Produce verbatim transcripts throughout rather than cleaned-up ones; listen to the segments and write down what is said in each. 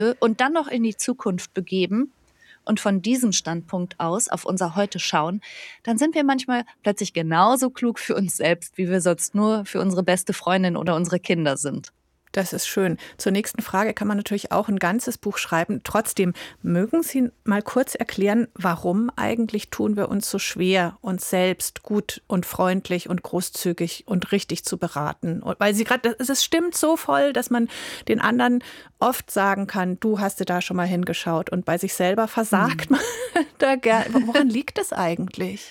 und dann noch in die Zukunft begeben und von diesem Standpunkt aus auf unser Heute schauen, dann sind wir manchmal plötzlich genauso klug für uns selbst, wie wir sonst nur für unsere beste Freundin oder unsere Kinder sind. Das ist schön. Zur nächsten Frage kann man natürlich auch ein ganzes Buch schreiben. Trotzdem, mögen Sie mal kurz erklären, warum eigentlich tun wir uns so schwer, uns selbst gut und freundlich und großzügig und richtig zu beraten? Und weil Sie gerade, es stimmt so voll, dass man den anderen oft sagen kann, du hast dir da schon mal hingeschaut, und bei sich selber versagt hm. man da gerne. Woran liegt das eigentlich?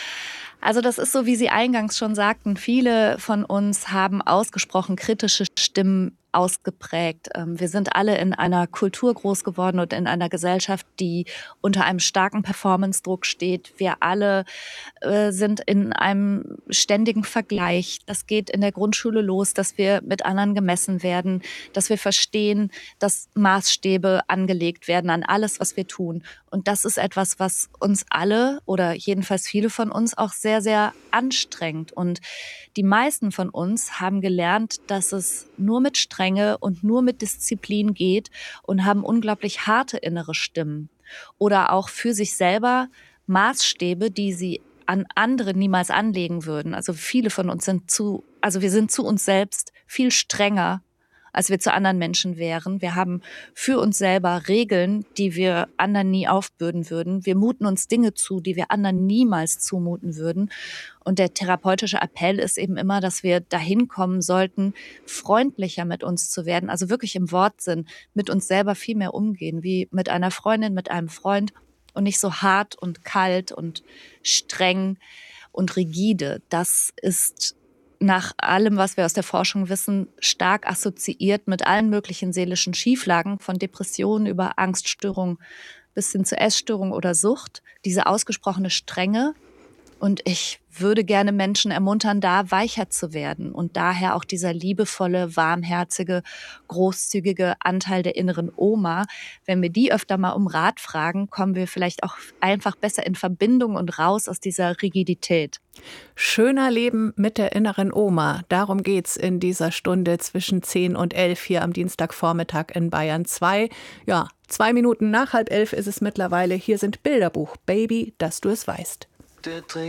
Also das ist so, wie Sie eingangs schon sagten, viele von uns haben ausgesprochen kritische Stimmen ausgeprägt. Wir sind alle in einer Kultur groß geworden und in einer Gesellschaft, die unter einem starken Performance-Druck steht. Wir alle äh, sind in einem ständigen Vergleich. Das geht in der Grundschule los, dass wir mit anderen gemessen werden, dass wir verstehen, dass Maßstäbe angelegt werden an alles, was wir tun. Und das ist etwas, was uns alle oder jedenfalls viele von uns auch sehr, sehr anstrengt. Und die meisten von uns haben gelernt, dass es nur mit Strenge und nur mit Disziplin geht und haben unglaublich harte innere Stimmen. Oder auch für sich selber Maßstäbe, die sie an andere niemals anlegen würden. Also viele von uns sind zu, also wir sind zu uns selbst viel strenger, als wir zu anderen Menschen wären. Wir haben für uns selber Regeln, die wir anderen nie aufbürden würden. Wir muten uns Dinge zu, die wir anderen niemals zumuten würden. Und der therapeutische Appell ist eben immer, dass wir dahin kommen sollten, freundlicher mit uns zu werden. Also wirklich im Wortsinn mit uns selber viel mehr umgehen, wie mit einer Freundin, mit einem Freund, und nicht so hart und kalt und streng und rigide. Das ist nach allem, was wir aus der Forschung wissen, stark assoziiert mit allen möglichen seelischen Schieflagen, von Depressionen über Angststörung bis hin zu Essstörung oder Sucht. Diese ausgesprochene Strenge. Und ich würde gerne Menschen ermuntern, da weicher zu werden. Und daher auch dieser liebevolle, warmherzige, großzügige Anteil der inneren Oma. Wenn wir die öfter mal um Rat fragen, kommen wir vielleicht auch einfach besser in Verbindung und raus aus dieser Rigidität. Schöner Leben mit der inneren Oma. Darum geht's in dieser Stunde zwischen zehn und elf hier am Dienstagvormittag in Bayern zwei. Ja, zwei Minuten nach halb elf ist es mittlerweile. Hier sind Bilderbuch, Baby, dass du es weißt. Der Träger